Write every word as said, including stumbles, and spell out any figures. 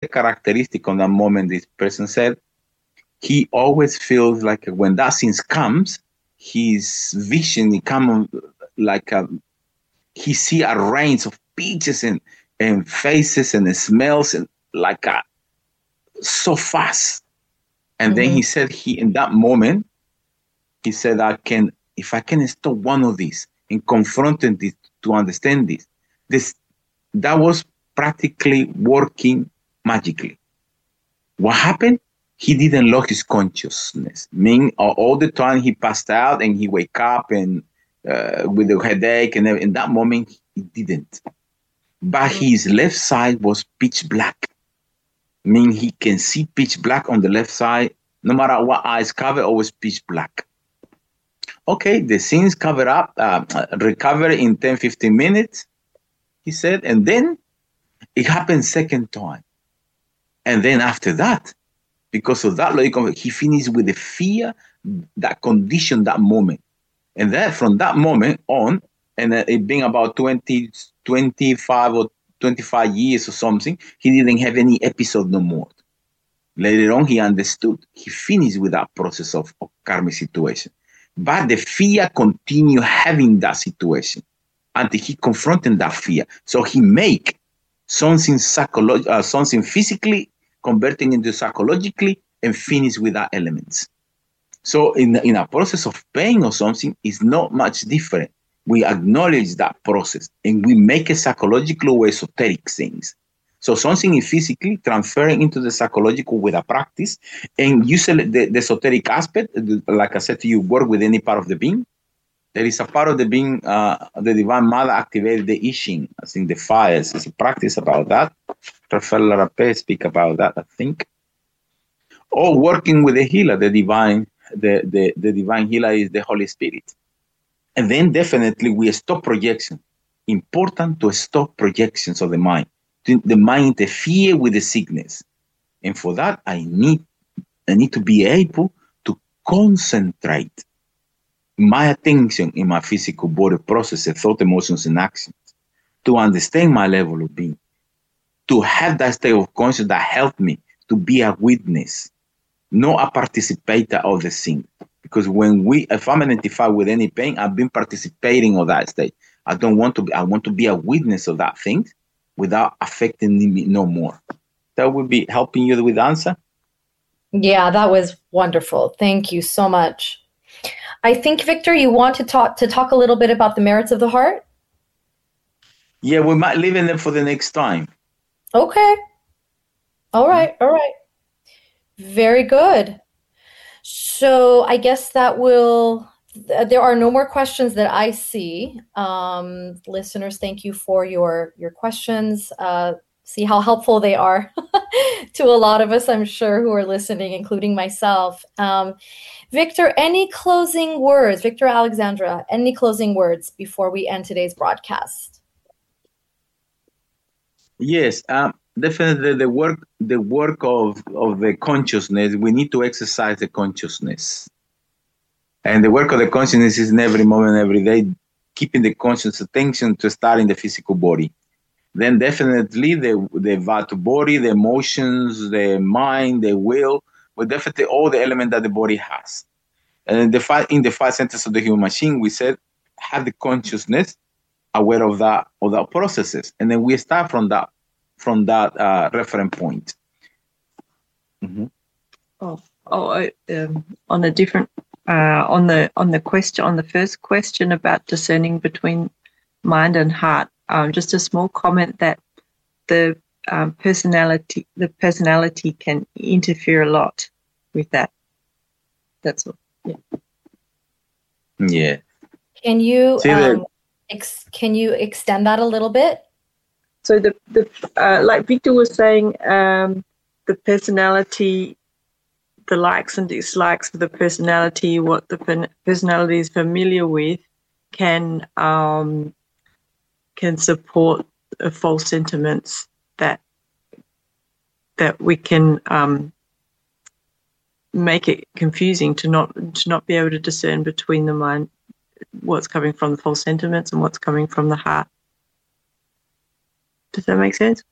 characteristic on that moment, this person said, he always feels like when that scene comes, his vision, he come like a, he see a range of pictures and, and faces and smells and like a, so fast. And mm-hmm. then he said, he in that moment, he said, I can, if I can stop one of these and confront this to understand this, this that was practically working magically. What happened? He didn't lose his consciousness. Meaning all the time he passed out and he wake up and uh, with a headache, and in that moment he didn't. But his left side was pitch black. Meaning he can see pitch black on the left side, no matter what eyes cover, always pitch black. Okay, the scenes cover up, uh, recover in ten, fifteen minutes, he said, and then it happened second time. And then after that, because of that logic, he finished with the fear that conditioned that moment. And then from that moment on, and it being about twenty, twenty-five or twenty-five years or something, he didn't have any episode no more. Later on, he understood. He finished with that process of, of karmic situation. But the fear continued having that situation until he confronted that fear. So he make something psycholo- uh, something physically converting into psychologically and finish with that elements. So in, in a process of pain or something, it's not much different. We acknowledge that process and we make a psychological or esoteric things. So something is physically transferring into the psychological with a practice, and usually the, the esoteric aspect, like I said to you, work with any part of the being. There is a part of the being, uh, the Divine Mother activated the I Ching, I think the fires. There's a practice about that. Rafael Rapé speak about that, I think. Or working with the healer, the divine, the, the, the divine healer is the Holy Spirit. And then definitely we stop projection. Important to stop projections of the mind. The mind interfere with the sickness. And for that, I need, I need to be able to concentrate my attention in my physical body processes, thought, emotions, and actions, to understand my level of being, to have that state of consciousness that helped me to be a witness, not a participator of the thing. Because when we, if I'm identified with any pain, I've been participating of that state. I don't want to be, I want to be a witness of that thing without affecting me no more. That would be helping you with the answer? Yeah, that was wonderful. Thank you so much. I think, Victor, you want to talk to talk a little bit about the merits of the heart? Yeah, we might leave it for the next time. Okay. All right. All right. Very good. So I guess that will, there are no more questions that I see. Um, listeners, thank you for your, your questions. Uh, see how helpful they are to a lot of us, I'm sure, who are listening, including myself. Um, Victor, any closing words? Victor Alexandra, any closing words before we end today's broadcast? Yes, um, definitely the work, the work of, of the consciousness, we need to exercise the consciousness. And the work of the consciousness is in every moment, every day, keeping the conscious attention to start in the physical body. Then definitely the, the vata body, the emotions, the mind, the will, but definitely all the elements that the body has. And in the five, in the five centers of the human machine, we said, have the consciousness aware of that, of that processes. And then we start from that, from that uh, reference point. Mm-hmm. Oh, oh I, um, on a different, uh, on the on the question, on the first question about discerning between mind and heart, um, just a small comment that the um, personality, the personality can interfere a lot with that. That's all. Yeah. Yeah. Can you um, ex- can you extend that a little bit? So the the uh, like Victor was saying, um, the personality, the likes and dislikes of the personality, what the personality is familiar with, can um, can support uh, false sentiments that that we can um, make it confusing to not to not be able to discern between the mind, what's coming from the false sentiments and what's coming from the heart. Does that make sense?